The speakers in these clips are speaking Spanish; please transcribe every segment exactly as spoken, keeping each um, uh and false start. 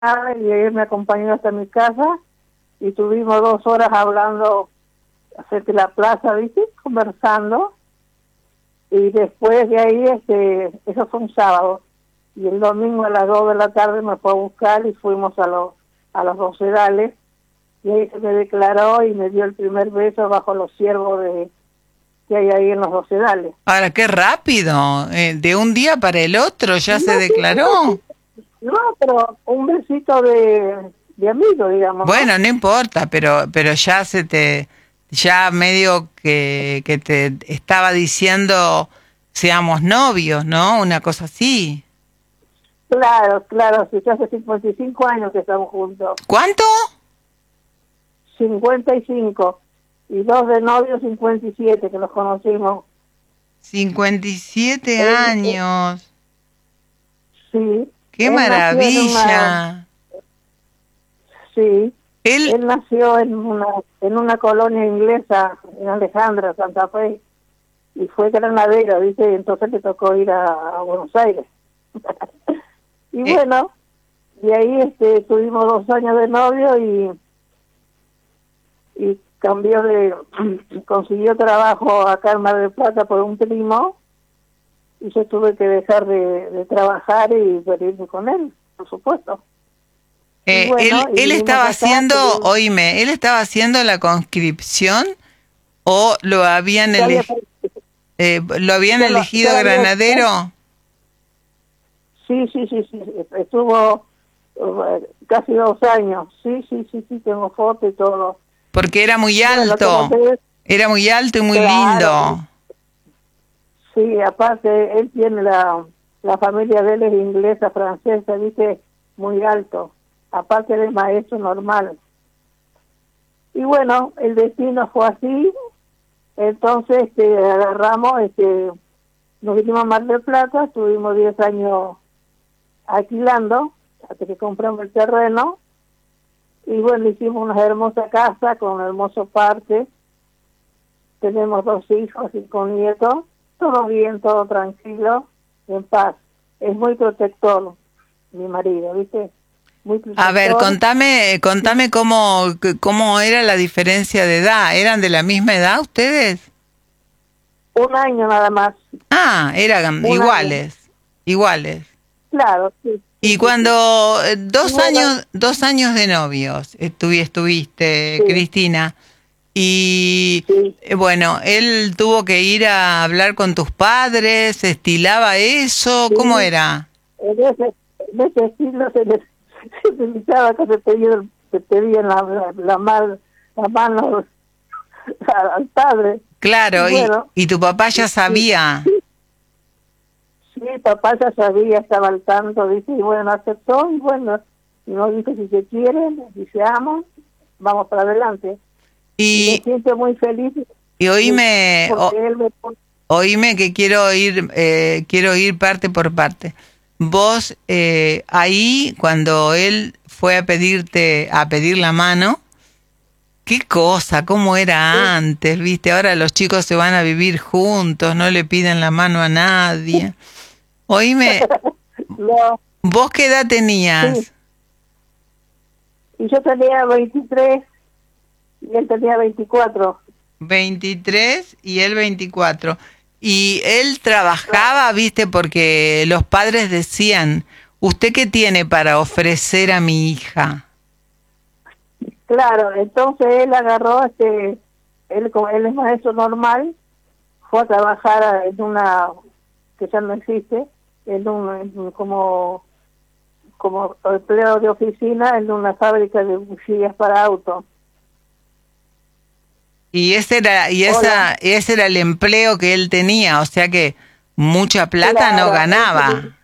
y él me acompañó hasta mi casa y tuvimos dos horas hablando acerca de la plaza, ¿viste? Conversando. Y después de ahí, este, eso fue un sábado. Y el domingo a las dos de la tarde me fue a buscar y fuimos a los, a los Rosedales. Y ahí se me declaró y me dio el primer beso bajo los ciervos de, que hay ahí en los Rosedales. Ahora, qué rápido. Eh, de un día para el otro ya No, se sí, no, declaró. no, pero un besito de, de amigo, digamos, ¿no? Bueno, no importa, pero, pero ya se te, ya medio que, que te estaba diciendo seamos novios, ¿no? Una cosa así. Claro, claro, sí, hace cincuenta y cinco años que estamos juntos. ¿Cuánto? cincuenta y cinco. Y dos de novios, cincuenta y siete, que nos conocimos. cincuenta y siete Él, eh, años. sí, ¡Qué él nació en una, maravilla! sí, Él, él nació en una, en una colonia inglesa, en Alejandra, Santa Fe, y fue granadero, ¿viste? Y entonces le tocó ir a, a Buenos Aires. Y eh, bueno, y ahí este, tuvimos dos años de novio y, y cambió de, consiguió trabajo acá en Mar del Plata por un primo, y yo tuve que dejar de, de trabajar y venirme con él, por supuesto. Y eh, bueno, él, y él vinimos estaba acá, haciendo, tuvimos- oíme, él estaba haciendo la conscripción o lo habían ya había, elegido, eh, lo habían ya lo, ya elegido lo había, granadero. sí, sí, sí, sí, estuvo uh, casi dos años, sí, sí, sí, sí, tengo foto y todo. Porque era muy Bueno, como alto, te ves, era muy alto y muy claro, lindo. sí, aparte él tiene la, la familia de él es inglesa, francesa, dice, muy alto, aparte de maestro normal. Y bueno, el destino fue así, entonces este, agarramos, este, nos vinimos a Mar del Plata, estuvimos diez años alquilando, hasta que compramos el terreno, y bueno, hicimos una hermosa casa con un hermoso parque, tenemos dos hijos y con nietos, todo bien, todo tranquilo, en paz. Es muy protector, mi marido, ¿viste? Muy A ver, protector. contame, contame cómo, cómo era la diferencia de edad. ¿Eran de la misma edad ustedes? Un año nada más, Ah, eran un año. iguales, iguales. Claro, sí, Y sí, sí, sí. cuando eh, Y dos bueno, años, dos años de novios estuvi- estuviste, sí, Cristina, y sí. eh, bueno, él tuvo que ir a hablar con tus padres, estilaba eso, ¿cómo Sí, era? en ese, en ese estilo se, les, se utilizaba que se pedían, se pedían la, la, la, mal- la mano al, al padre. Y Claro, y, bueno, y tu papá ya sí, sabía. sí, sí, papá ya sabía, estaba al tanto, dice, y bueno, aceptó, y bueno, y nos dice, si se quieren, si se aman, vamos para adelante. Y me Y, siento muy feliz y y- oíme, porque él me pone, Oíme que quiero ir, eh, quiero ir parte por parte. Vos eh, ahí, cuando él fue a pedirte, a pedir la mano, qué cosa, cómo era antes, viste, ahora los chicos se van a vivir juntos, no le piden la mano a nadie. Oíme, no, ¿vos qué edad sí, tenías? y yo tenía veintitrés y él tenía veinticuatro. Veintitrés y él veinticuatro. Y él trabajaba, viste, porque los padres decían, ¿usted qué tiene para ofrecer a mi hija? Claro, entonces él agarró, este, él como él es maestro normal, fue a trabajar en una, que ya no existe, en un, en- como, como empleado de oficina en una fábrica de bujías para autos. Y ese era, y Hola, esa, ese era el empleo que él tenía, o sea que mucha plata no claro, él tenía- ganaba.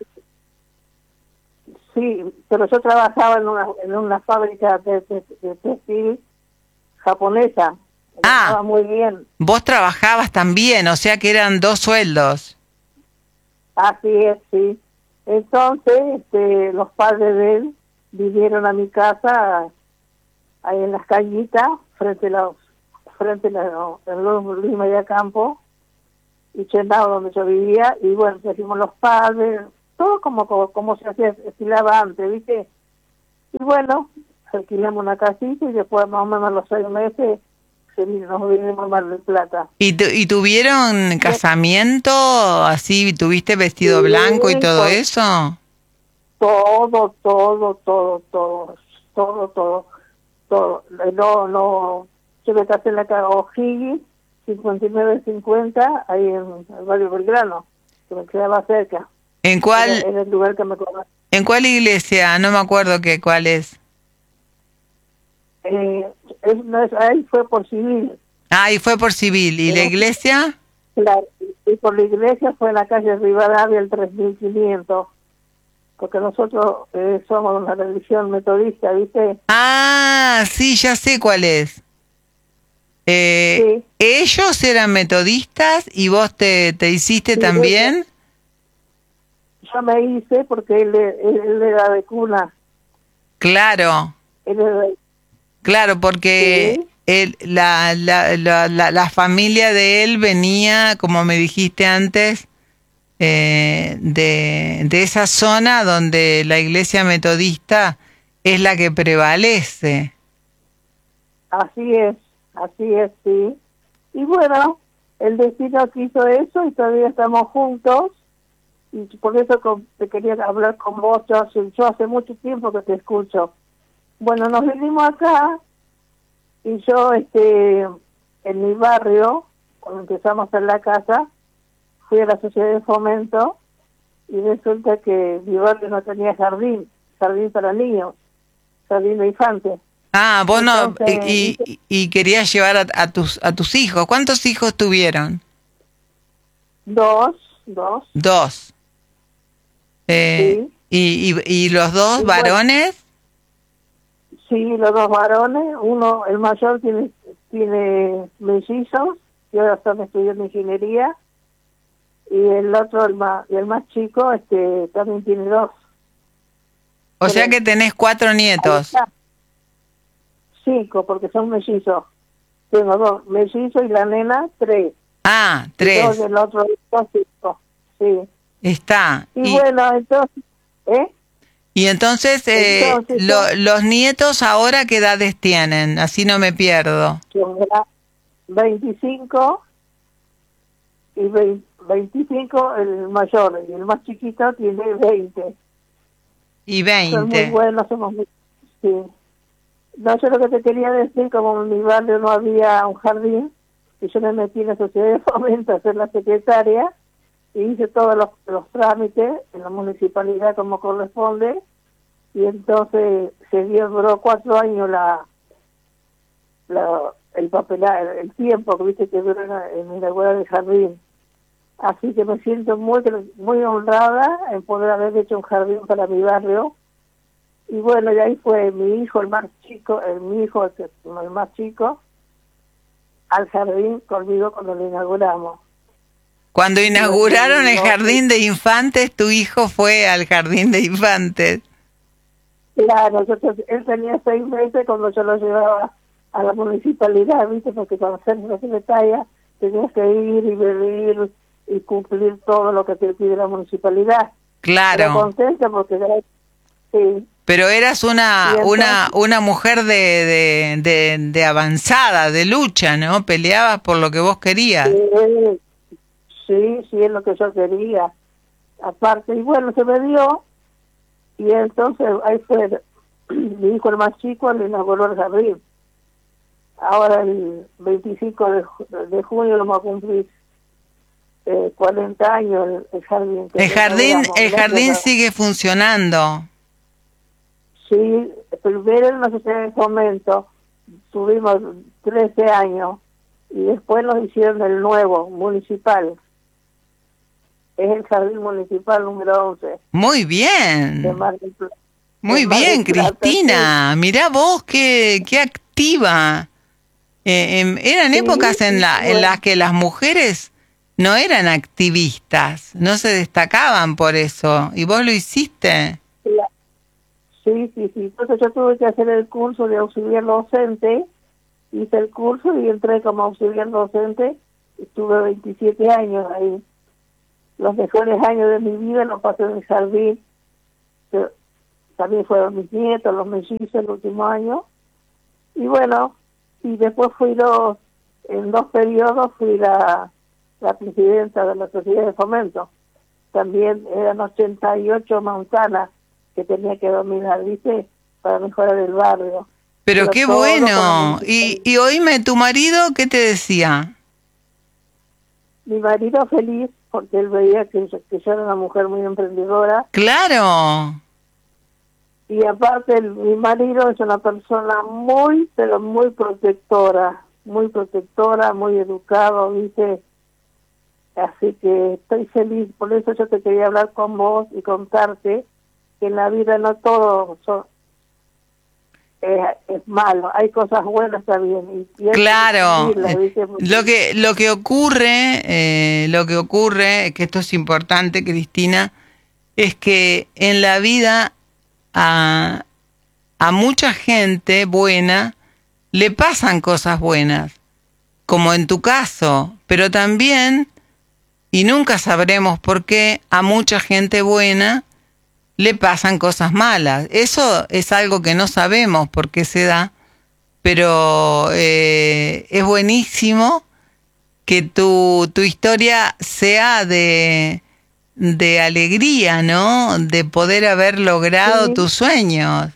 sí, pero yo trabajaba en una, en una fábrica de, de, de textil japonesa, Ah, ganaba muy bien. vos trabajabas también, o sea que eran dos sueldos. Así es, sí. Entonces, este, los padres de él vinieron a mi casa, ahí en las callitas, frente a los, frente a los, en los Luis María Campo, y Chenao, donde yo vivía, y bueno, trajimos los padres, todo como, como, como se hacía, estilaba antes, ¿viste? Y bueno, alquilamos una casita y después más o menos a los seis meses se vino- nos vinimos a Mar del Plata. ¿Y, tu- y tuvieron casamiento? ¿Así tuviste vestido blanco y Sí, todo pues, eso? todo, todo, todo, todo, todo, todo, todo. No, no, yo me casé en la calle O'Higgins, cincuenta y nueve cincuenta, ahí en el barrio Belgrano, que me quedaba cerca. ¿En Era, cuál, era el lugar que me conocía. en cuál iglesia? No me acuerdo qué cuál es. Eh, es, no es, ahí fue por civil. Ah, y fue por civil. ¿Y la Pero iglesia? la, y por la iglesia fue en la calle Rivadavia el tres mil quinientos, porque nosotros eh, somos una religión metodista, ¿viste? Ah, sí, ya sé cuál es. Eh, Sí, ellos eran metodistas y vos te, te hiciste sí, ella- también. yo me hice porque él, él, él era de cuna, Claro, él era de, claro, porque sí, él, la, la, la, la, la familia de él venía, como me dijiste antes, eh, de, de esa zona donde la iglesia metodista es la que prevalece. así es, así es, sí. Y bueno, el destino quiso eso y todavía estamos juntos. Y por eso con- te quería hablar con vos, yo hace, yo hace mucho tiempo que te escucho. Bueno, nos vinimos acá y yo, este, en mi barrio, cuando empezamos a hacer la casa, fui a la sociedad de fomento y resulta que mi barrio no tenía jardín, jardín para niños, jardín de infantes. Ah, vos no, Entonces, y, hice y, y querías llevar a, a tus a tus hijos. ¿Cuántos hijos tuvieron? dos, dos, Dos. Eh, sí. y, y, ¿Y los dos Y bueno, varones? sí, los dos varones, uno, el mayor tiene, tiene mellizos, y ahora están estudiando ingeniería, y el otro, el más, el más chico, este, también tiene dos. O sea Tres. que tenés cuatro Ahí nietos. está. Cinco, porque son mellizos. Tengo dos mellizos y la nena, tres. Ah, Y dos tres. del otro, dos, cinco. Sí. Está. Y Y, bueno, entonces, ¿eh? y entonces, eh, Entonces, lo- los nietos ahora, ¿qué edades tienen? Así no me pierdo. son veinticinco y veinte, veinticinco el mayor, y el más chiquito tiene veinte. Y Son muy veinte. buenos, somos muy... Sí. No sé lo que te quería decir, como en mi barrio no había un jardín, y yo me metí en la sociedad de fomento a ser la secretaria, y hice todos los, los trámites en la municipalidad como corresponde, y entonces se dio, duró cuatro años la, la el papel, el tiempo que viste que dura en la- en la hueá del jardín. Así que me siento muy muy honrada en poder haber hecho un jardín para mi barrio. Y bueno, y ahí fue mi hijo, el más chico, el, mi hijo, el, que- el más chico, al jardín conmigo cuando lo inauguramos. Cuando Y lo- inauguraron el lo- jardín de infantes, tu hijo fue al jardín de infantes. Claro, yo, él tenía seis meses cuando yo lo llevaba a la municipalidad, ¿viste? Porque cuando ser secretaria tenías que ir y venir y cumplir todo lo que te pide la municipalidad. Pero Claro. contenta porque sí. Pero eras Y una, una, entonces, una mujer de, de, de, de avanzada, de lucha, ¿no? Peleabas por lo que vos querías. sí, sí, sí, es lo que yo quería. Aparte, y bueno, se me dio, y entonces ahí fue mi hijo el más chico, le inauguró el jardín. Ahora el veinticinco de, ju- de junio lo vamos a cumplir eh, cuarenta años el, el jardín que El lo jardín, inauguramos. el Gracias jardín a... sigue funcionando. Sí, primero en la sociedad de fomento tuvimos trece años y después nos hicieron el nuevo, municipal. Es el jardín municipal número once Muy de bien, Mar del Plata. De muy Mar del bien, Plata, sí, Cristina. Mirá vos qué, qué activa. Eh, em, eran sí, épocas en, y la, en bueno, las que las mujeres no eran activistas, no se destacaban por eso. ¿Y vos lo hiciste? la- sí, sí, sí. Entonces yo tuve que hacer el curso de auxiliar docente, hice el curso y entré como auxiliar docente, estuve veintisiete años ahí. Los mejores años de mi vida los pasé en el jardín, que también fueron mis nietos, los mellizos el último año. Y bueno, y después fui dos, en dos periodos fui la, la presidenta de la Sociedad de Fomento. También eran ochenta y ocho manzanas que tenía que dominar, ¿viste? Para mejorar el barrio. Pero, Pero qué todo bueno. con el- Y, y oíme, ¿tu marido qué te decía? Mi marido feliz porque él veía que yo, que yo era una mujer muy emprendedora. Claro. Y aparte, el- mi marido es una persona muy, pero muy protectora, muy protectora, muy educado, ¿viste? Así que estoy feliz, por eso yo te quería hablar con vos y contarte que en la vida no todo son, es, es malo, hay cosas buenas también. Y, y hay que Claro. distinguirlas, ¿viste? Porque- Lo que, lo que ocurre, eh, lo que ocurre, que esto es importante, Cristina, es que en la vida a, a mucha gente buena le pasan cosas buenas, como en tu caso, pero también, y nunca sabremos por qué, a mucha gente buena le pasan cosas malas. Eso es algo que no sabemos por qué se da, pero eh, es buenísimo que tu, tu historia sea de, de alegría, ¿no? De poder haber logrado Sí. tus sueños.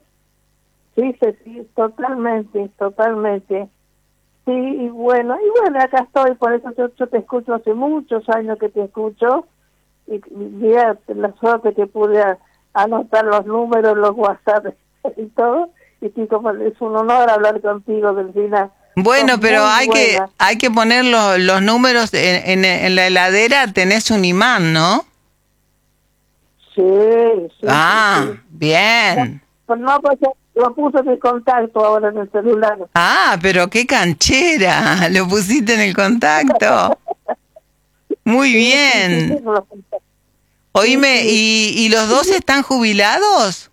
Sí, sí, sí, totalmente, totalmente. Sí, y bueno, y bueno, acá estoy, por eso yo, yo te escucho hace muchos años que te escucho, y, y mira la suerte que pude a- anotar los números, los WhatsApp y todo, y sí, como es un honor hablar contigo, Delfina. Bueno, Sos pero muy hay que, buena. hay que poner los, los números en, en, en la heladera, tenés un imán, ¿no? Sí, sí, Ah, sí, sí. bien. Pues no, pues lo puse en contacto ahora en el celular. Ah, pero qué canchera, lo pusiste en el contacto. Muy Sí, sí, sí, bien. tengo los contactos. Oíme, Sí, sí. ¿y, y los dos están jubilados?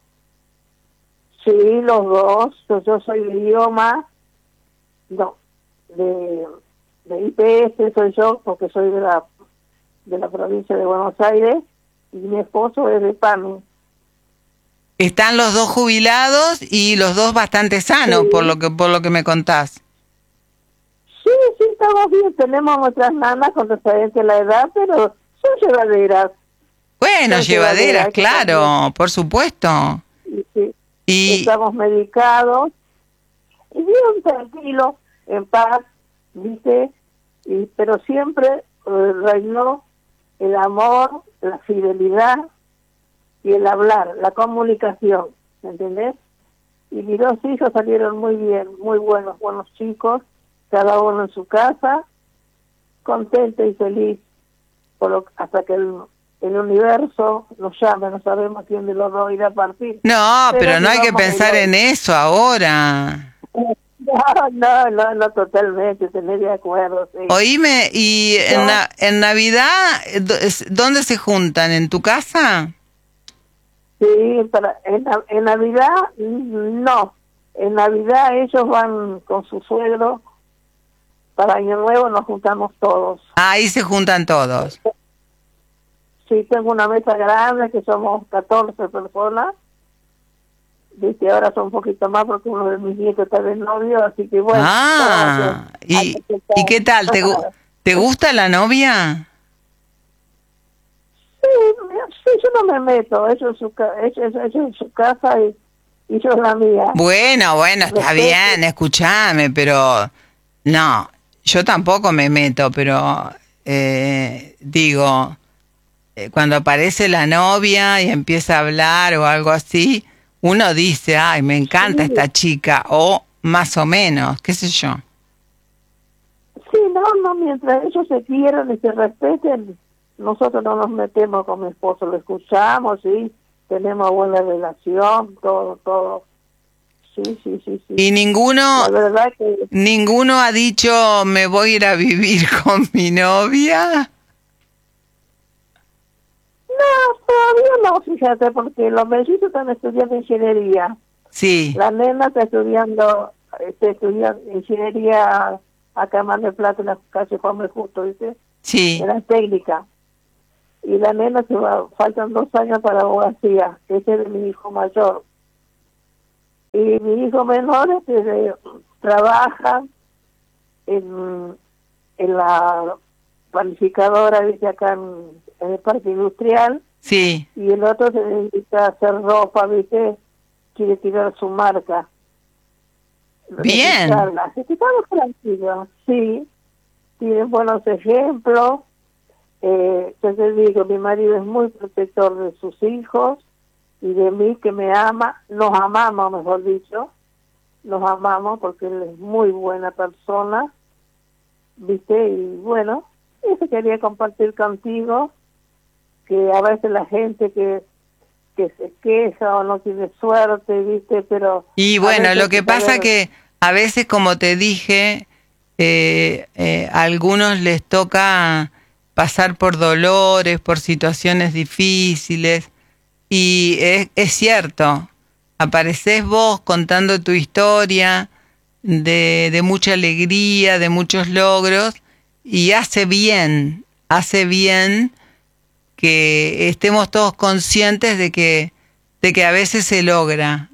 Sí, los dos. Yo, yo soy de idioma, no, de, de I P S soy yo, porque soy de la de la provincia de Buenos Aires, y mi esposo es de P A M I. Están los dos jubilados y los dos bastante sanos, Sí. por lo que por lo que me contás. Sí, sí, estamos bien. Tenemos nuestras nanas con referencia a la edad, pero son llevaderas. Bueno, Son llevaderas, hay que estar bien. claro, por supuesto. Y, sí, Y estamos medicados y bien tranquilos, en paz, ¿viste? Y, pero siempre eh, reinó el amor, la fidelidad y el hablar, la comunicación, ¿me entendés? Y mis dos hijos salieron muy bien, muy buenos, buenos chicos, cada uno en su casa, contento y feliz, por lo, hasta que el, el universo nos llame, no sabemos quién de los dos irá a partir. no, pero que no hay que vamos a pensar ir- en eso ahora. No, no, no, no, totalmente, tener de acuerdo, sí. Oíme, y en, No. na- en Navidad, eh, do- es- ¿dónde se juntan? ¿En tu casa? Sí, para, en, Na- en Navidad, mm, no. En Navidad ellos van con su suegro, para Año Nuevo nos juntamos todos. Ahí se juntan todos. Sí, tengo una mesa grande que somos catorce personas. Viste, ahora son un poquito más porque uno de mis nietos está de novio, así que bueno. Ah, tenemos que- hay ¿y, que ¿y qué tal? ¿Te, gu- ¿Te gusta la novia? Sí, sí, yo no me meto, ellos en su, ca- ellos, ellos en su casa y, y yo en la mía. Bueno, bueno, está Respeto. bien, escúchame, pero no, yo tampoco me meto, pero eh, digo, eh, cuando aparece la novia y empieza a hablar o algo así, uno dice, ay, me encanta Sí. esta chica, o más o menos, qué sé yo. Sí, no, no, mientras ellos se quieran y se respeten, nosotros no nos metemos con mi esposo, lo escuchamos, sí, tenemos buena relación, todo, todo. Sí, sí, sí, sí. Y ninguno, La verdad que ninguno ha dicho, me voy a ir a vivir con mi novia. no, todavía no, fíjate, porque los mellizos están estudiando ingeniería. Sí, La nena está estudiando, está estudiando ingeniería acá en Mar del Plata, en la calle Juan B. Justo, ¿viste? sí. En la técnica. y la nena se va, faltan dos años para abogacía, ese es de mi hijo mayor. Y mi hijo menor este, trabaja en, en la panificadora, dice acá en, en el parque industrial. Sí. Y el otro se dedica a hacer ropa, ¿viste? Quiere tirar su marca. Bien. Así que estamos tranquilos, sí. Tienen buenos ejemplos. Eh, yo te digo, mi marido es muy protector de sus hijos y de mí, que me ama. Nos amamos, mejor dicho. Nos amamos porque él es muy buena persona, ¿viste? Y bueno, eso quería compartir contigo, que a veces la gente que que se queja o no tiene suerte, ¿viste? Pero y bueno, lo que pasa saber... que a veces, como te dije, eh, eh, a algunos les toca pasar por dolores, por situaciones difíciles, y es, es cierto, aparecés vos contando tu historia de, de mucha alegría, de muchos logros, y hace bien, hace bien que estemos todos conscientes de que, de que a veces se logra.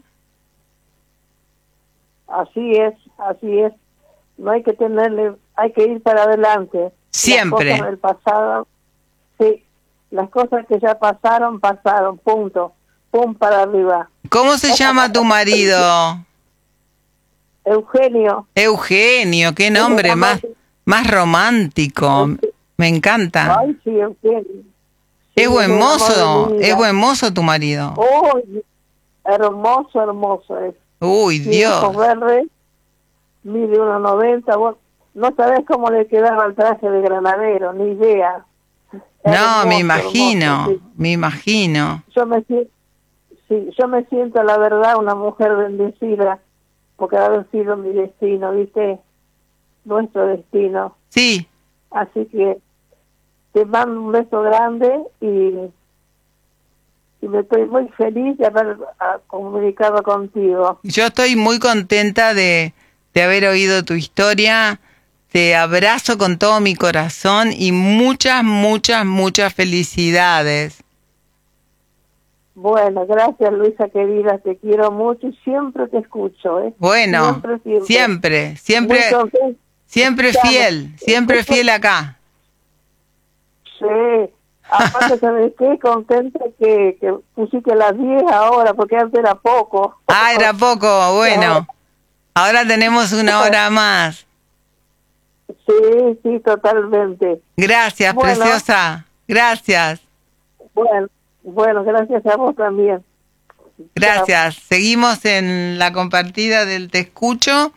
Así es, así es. No hay que tenerle, hay que ir para adelante. Siempre. Las cosas del pasado, sí, las cosas que ya pasaron, pasaron, punto. Pum para arriba. ¿Cómo se llama tu marido? Eugenio. Eugenio, qué nombre más, más romántico. Me encanta. Ay, sí, Eugenio. Sí, es buen mozo, es buen mozo tu marido. Oh, hermoso, hermoso es. Uy, Dios. Verde, mide uno noventa, vos no sabés cómo le quedaba el traje de granadero, ni idea. Hermoso, no, me imagino, hermoso, sí. me imagino. Yo me siento, sí, yo me siento, la verdad, una mujer bendecida, porque ha sido mi destino, ¿viste? Nuestro destino. Sí. Así que te mando un beso grande y, y me estoy muy feliz de haber a, comunicado contigo. Yo estoy muy contenta de, de haber oído tu historia. Te abrazo con todo mi corazón y muchas, muchas, muchas felicidades. Bueno, gracias, Luisa querida, te quiero mucho y siempre te escucho, ¿eh? Bueno, siempre, siempre, siempre, siempre, siempre fiel, siempre fiel acá. Sí, aparte, ¿sabes qué? Contenta que, que pusiste las diez ahora, porque antes era poco. Ah, era poco, bueno. Ahora tenemos una hora más. Sí, sí, totalmente. Gracias, bueno, preciosa. Gracias. Bueno, bueno, gracias a vos también. Gracias. Chao. Seguimos en la compartida del Te Escucho.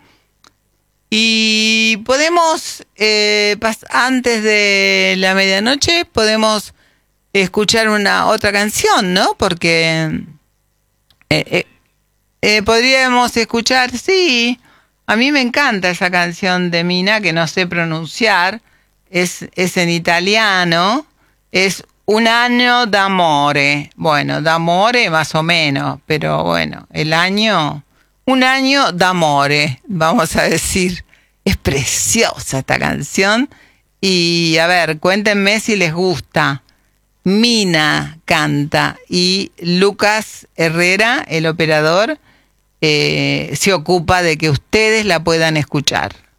Y podemos, eh, antes de la medianoche, podemos escuchar una otra canción, ¿no? Porque eh, eh, eh, podríamos escuchar, sí, a mí me encanta esa canción de Mina, que no sé pronunciar, es, es en italiano, es Un año d'amore. Bueno, d'amore más o menos, pero bueno, el año... Un año d'amore, vamos a decir. Es preciosa esta canción. Y a ver, cuéntenme si les gusta. Mina canta y Lucas Herrera, el operador, eh, se ocupa de que ustedes la puedan escuchar.